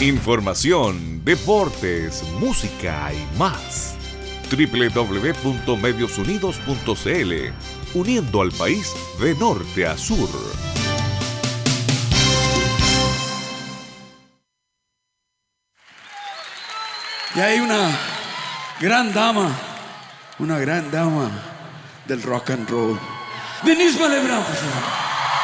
Información, deportes, música y más. www.mediosunidos.cl, uniendo al país de norte a sur. Y hay una gran dama del rock and roll. Denise Malebran, por favor.